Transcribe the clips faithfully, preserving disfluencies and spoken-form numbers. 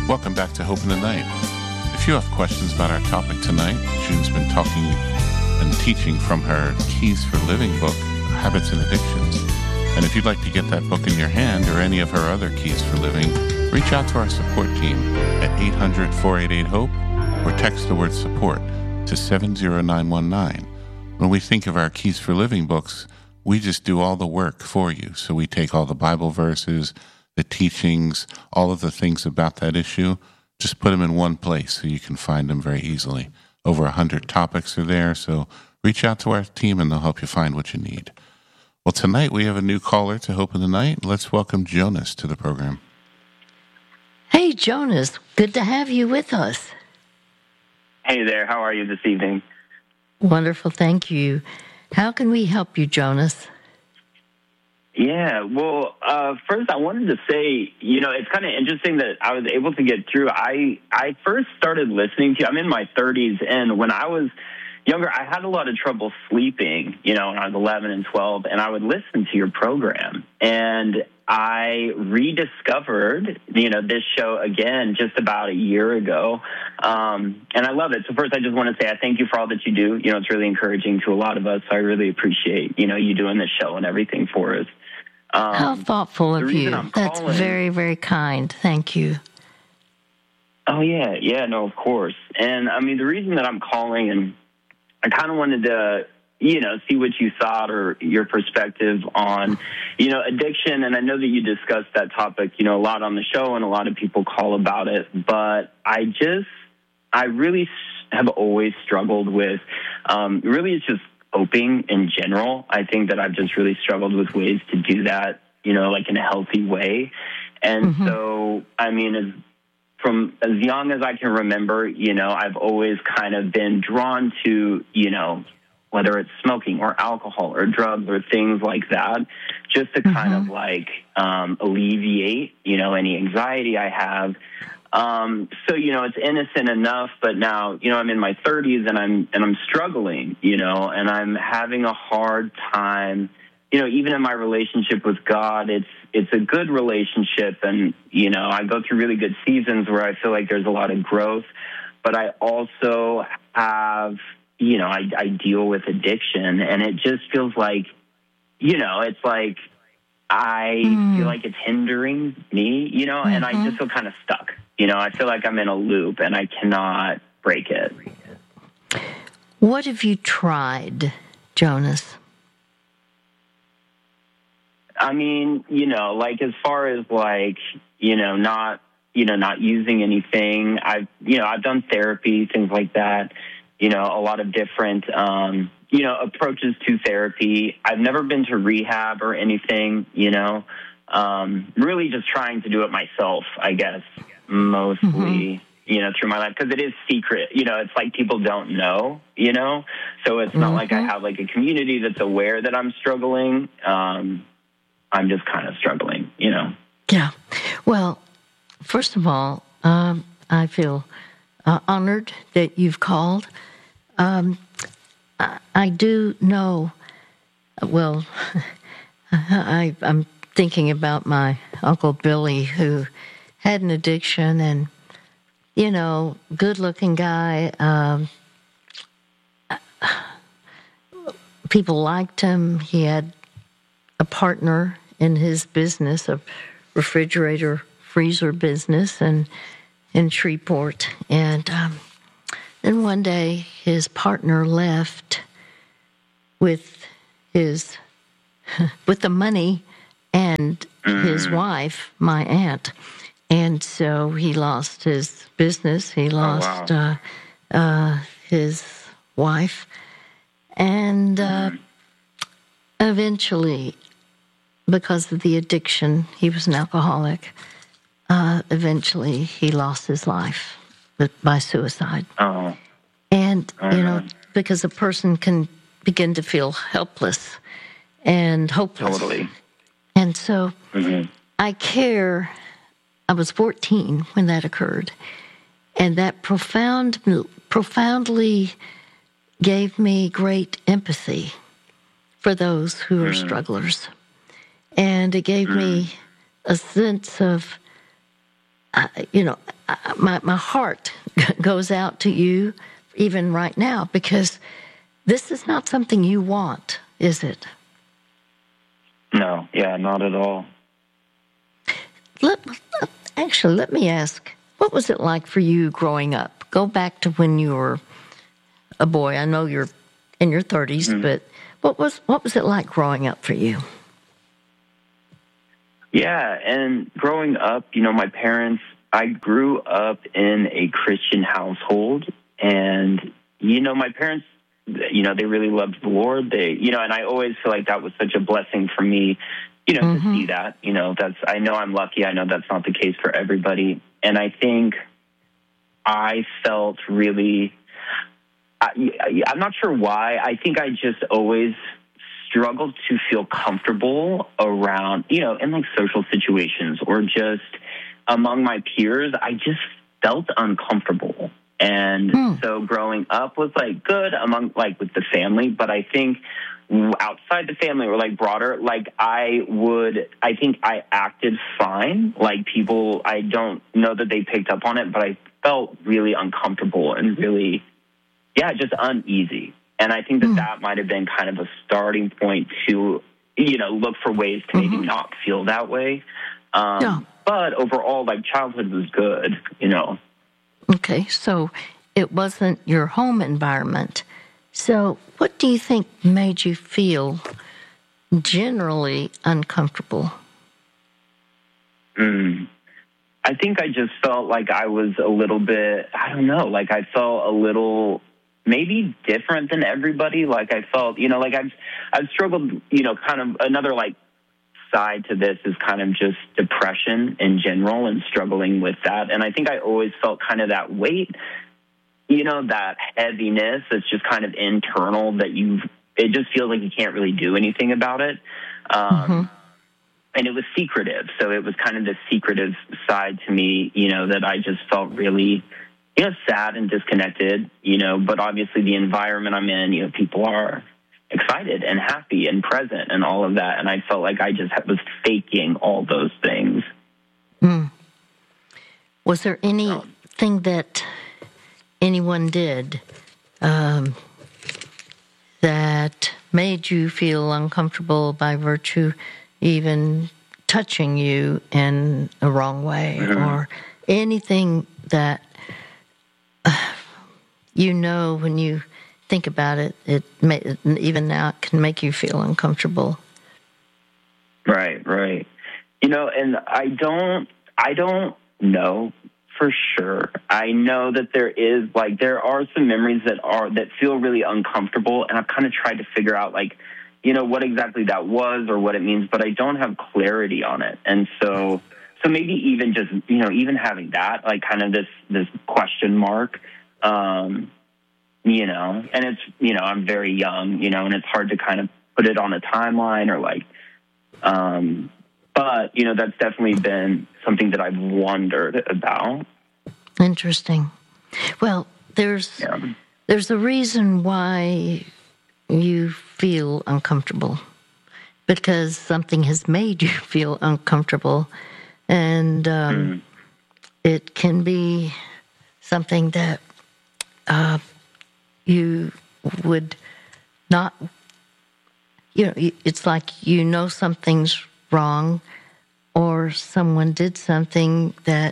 Welcome back to Hope in the Night. If you have questions about our topic tonight, June's been talking and teaching from her Keys for Living book, Habits and Addictions. And if you'd like to get that book in your hand or any of her other Keys for Living, reach out to our support team at eight hundred, four eight eight, HOPE or text the word support to seven zero nine one nine. When we think of our Keys for Living books, we just do all the work for you. So we take all the Bible verses, the teachings, all of the things about that issue, just put them in one place so you can find them very easily. Over a hundred topics are there, so reach out to our team and they'll help you find what you need. Well, tonight we have a new caller to Hope in the Night. Let's welcome Jonas to the program. Hey, Jonas, good to have you with us. Hey there, how are you this evening? Wonderful, thank you. How can we help you, Jonas? Yeah, well, uh, first I wanted to say, you know, it's kind of interesting that I was able to get through. I, I first started listening to you. I'm in my thirties, and when I was younger, I had a lot of trouble sleeping, you know, when I was eleven and twelve, and I would listen to your program. And I rediscovered, you know, this show again just about a year ago, um, and I love it. So first, I just want to say I thank you for all that you do. You know, it's really encouraging to a lot of us. So I really appreciate, you know, you doing this show and everything for us. Um, How thoughtful of you. That's calling, very, very kind. Thank you. Oh, yeah. Yeah, no, of course. And, I mean, the reason that I'm calling, and I kind of wanted to, you know, see what you thought or your perspective on, you know, addiction. And I know that you discussed that topic, you know, a lot on the show, and a lot of people call about it. But I just, I really have always struggled with, um, really it's just coping in general. I think that I've just really struggled with ways to do that, you know, like in a healthy way. And mm-hmm. so, I mean, as, from as young as I can remember, you know, I've always kind of been drawn to, you know, whether it's smoking or alcohol or drugs or things like that, just to mm-hmm. kind of like um, alleviate, you know, any anxiety I have. Um, so, you know, it's innocent enough, but now, you know, I'm in my thirties and I'm, and I'm struggling, you know, and I'm having a hard time, you know, even in my relationship with God, it's, it's a good relationship. And, you know, I go through really good seasons where I feel like there's a lot of growth, but I also have, you know, I, I deal with addiction, and it just feels like, you know, it's like, I mm. feel like it's hindering me, you know, mm-hmm. and I just feel kind of stuck. You know, I feel like I'm in a loop and I cannot break it. What have you tried, Jonas? I mean, you know, like as far as like, you know, not, you know, not using anything. I've, you know, I've done therapy, things like that, you know, a lot of different, um, you know, approaches to therapy. I've never been to rehab or anything, you know, um, really just trying to do it myself, I guess. Mostly, mm-hmm. you know, through my life, because it is secret. You know, it's like people don't know, you know, so it's not mm-hmm. like I have like a community that's aware that I'm struggling. Um, I'm just kind of struggling, you know. Yeah. Well, first of all, um, I feel uh, honored that you've called. Um, I, I do know, well, I, I'm thinking about my Uncle Billy, who had an addiction, and, you know, good-looking guy. Um, people liked him. He had a partner in his business, a refrigerator freezer business, and in Shreveport. And um, then one day, his partner left with his with the money and his wife, my aunt. And so he lost his business. He lost oh, wow. uh, uh, his wife. And uh, eventually, because of the addiction, he was an alcoholic. Uh, eventually, he lost his life by suicide. Oh. And, oh, you know, because a person can begin to feel helpless and hopeless. Totally. And so mm-hmm. I care. I was fourteen when that occurred, and that profound, profoundly gave me great empathy for those who are mm. strugglers. And it gave mm. me a sense of uh, you know, uh, my my heart goes out to you even right now, because this is not something you want, is it? No, yeah, not at all. Let, actually, let me ask, what was it like for you growing up? Go back to when you were a boy. I know you're in your thirties, mm-hmm. but what was what was it like growing up for you? Yeah, and growing up, you know, my parents, I grew up in a Christian household, and, you know, my parents, you know, they really loved the Lord. They, you know, and I always feel like that was such a blessing for me, you know, mm-hmm. to see that. You know, that's, I know I'm lucky. I know that's not the case for everybody. And I think I felt really, I, I'm not sure why. I think I just always struggled to feel comfortable around, you know, in like social situations or just among my peers. I just felt uncomfortable. And mm. so growing up was like good among like with the family, but I think outside the family or like broader, like I would, I think I acted fine. Like people, I don't know that they picked up on it, but I felt really uncomfortable and really, yeah, just uneasy. And I think that mm. that might have been kind of a starting point to, you know, look for ways to maybe mm-hmm. not feel that way. Um, yeah. But overall, like childhood was good, you know. Okay, so it wasn't your home environment. So what do you think made you feel generally uncomfortable? Mm. I think I just felt like I was a little bit, I don't know, like I felt a little maybe different than everybody. Like I felt, you know, like I've, I've struggled, you know, kind of another like side to this is kind of just depression in general and struggling with that. And I think I always felt kind of that weight, you know, that heaviness that's just kind of internal that you, it just feels like you can't really do anything about it. Um, mm-hmm. And it was secretive. So it was kind of this secretive side to me, you know, that I just felt really, you know, sad and disconnected, you know, but obviously the environment I'm in, you know, people are excited and happy and present and all of that. And I felt like I just was faking all those things. Mm. Was there anything that anyone did um, that made you feel uncomfortable by virtue even touching you in a wrong way, mm-hmm. or anything that uh, you know when you think about it, it may, even now it can make you feel uncomfortable. Right, right. You know, and I don't, I don't know for sure. I know that there is like there are some memories that are that feel really uncomfortable, and I've kind of tried to figure out like, you know, what exactly that was or what it means, but I don't have clarity on it. And so, so maybe even just, you know, even having that, like kind of this, this question mark, um, you know, and it's, you know, I'm very young, you know, and it's hard to kind of put it on a timeline or like, um, but, you know, that's definitely been something that I've wondered about. Interesting. Well, there's, yeah. there's a reason why you feel uncomfortable, because something has made you feel uncomfortable, and um, mm. it can be something that uh, you would not, you know, it's like you know something's wrong, or someone did something that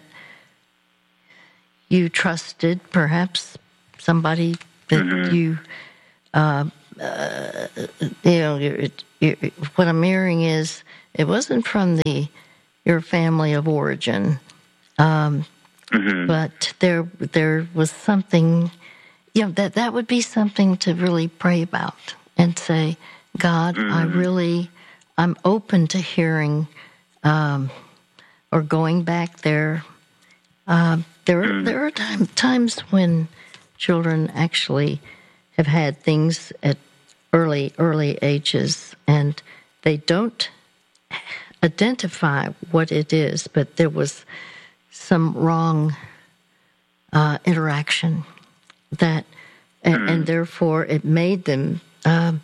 you trusted, perhaps somebody that mm-hmm. you uh, Uh, you know, it, it, what I'm hearing is it wasn't from the your family of origin, um, mm-hmm. but there there was something. You know, that that would be something to really pray about and say, God, mm-hmm. I really, I'm open to hearing um, or going back there. Uh, there mm-hmm. there are time, times when children actually have had things at early, early ages, and they don't identify what it is, but there was some wrong uh, interaction that, and, and therefore it made them um,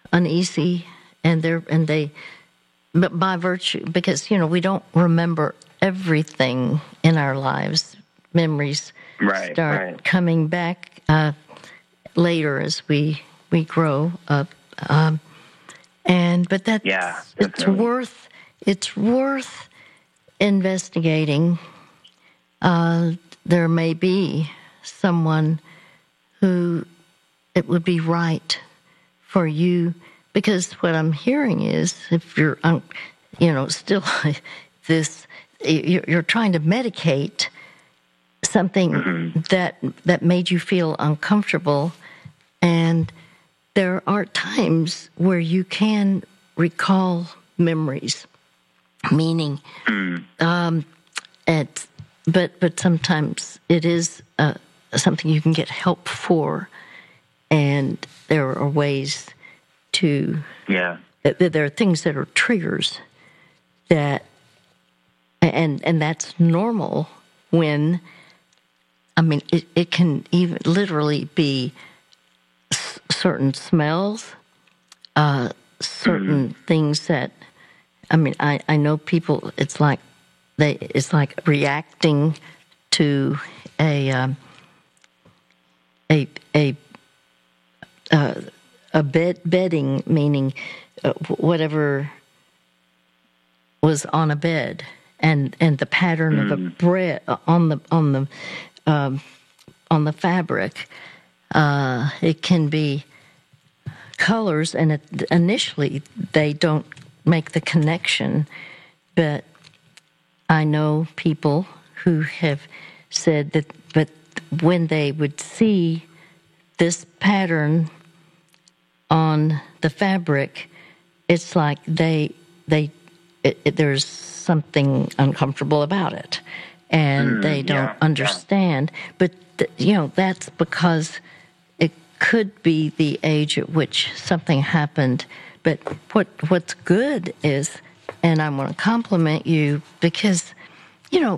uneasy, and they and they, but by virtue, because, you know, we don't remember everything in our lives. Memories right, start right. coming back uh, later as we we grow up, um, and but that's yeah, it's worth it's worth investigating. Uh, there may be someone who it would be right for you, because what I'm hearing is if you're, um, you know, still this, you're trying to medicate something mm-hmm. that that made you feel uncomfortable, and there are times where you can recall memories, meaning, mm. um, it's, but but sometimes it is uh, something you can get help for, and there are ways to yeah. There are things that are triggers that, and and that's normal when. I mean, it, it can even literally be s- certain smells, uh, certain mm-hmm. things that, I mean, I, I know people, it's like they, it's like reacting to a, um, a, a, uh, a bed, bedding, meaning uh, whatever was on a bed, and, and the pattern mm-hmm. of a bread on the, on the, Um, on the fabric. Uh, it can be colors, and it, initially they don't make the connection, but I know people who have said that, but when they would see this pattern on the fabric, it's like they, they it, it, there's something uncomfortable about it. And mm, they don't yeah, understand. Yeah. But, th- you know, that's because it could be the age at which something happened. But what what's good is, and I want to compliment you, because, you know,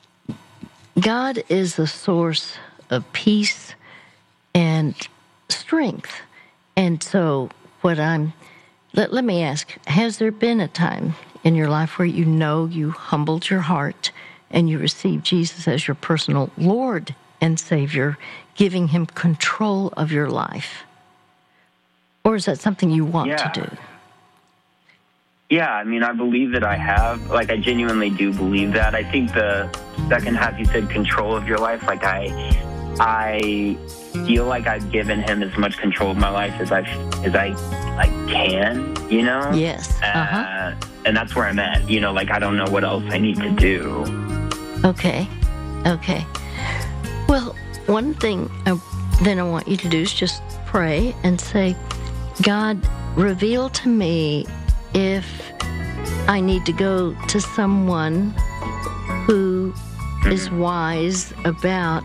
God is a source of peace and strength. And so what I'm, let, let me ask, has there been a time in your life where you know you humbled your heart and you receive Jesus as your personal Lord and Savior, giving him control of your life? Or is that something you want yeah. to do? Yeah, I mean, I believe that I have. Like, I genuinely do believe that. I think the second half you said control of your life, like I I feel like I've given him as much control of my life as I as I, I can, you know? Yes. Uh-huh. Uh, and that's where I'm at. You know, like, I don't know what else I need to do. Okay, okay. Well, one thing I, then I want you to do is just pray and say, God, reveal to me if I need to go to someone who mm-hmm. is wise about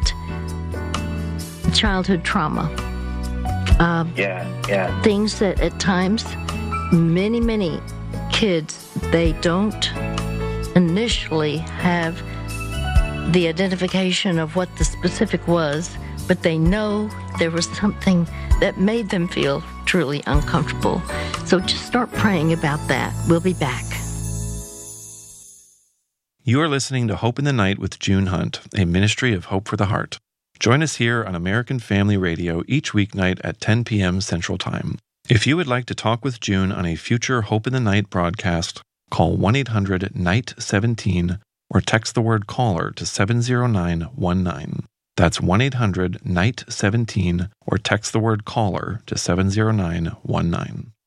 childhood trauma. Uh, yeah, yeah. Things that at times, many, many kids, they don't initially have the identification of what the specific was, but they know there was something that made them feel truly uncomfortable. So just start praying about that. We'll be back. You are listening to Hope in the Night with June Hunt, a ministry of Hope for the Heart. Join us here on American Family Radio each weeknight at ten p.m. Central Time. If you would like to talk with June on a future Hope in the Night broadcast, call one eight hundred N I G H T seventeen or text the word caller to seven zero nine one nine. That's one eight hundred N I G H T seventeen or text the word caller to seven zero nine one nine.